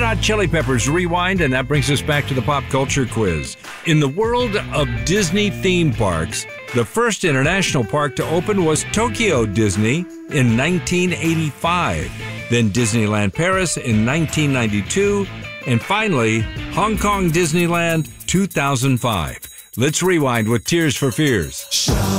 Hot Chili Peppers Rewind, and that brings us back to the pop culture quiz. In the world of Disney theme parks, the first international park to open was Tokyo Disney in 1985, then Disneyland Paris in 1992, and finally, Hong Kong Disneyland 2005. Let's rewind with Tears for Fears.